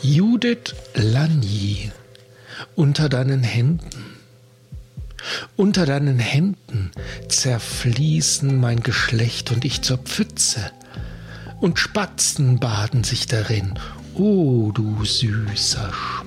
Judith Lanier, unter deinen Händen. Unter deinen Händen zerfließen mein Geschlecht und ich zur Pfütze, und Spatzen baden sich darin, o du süßer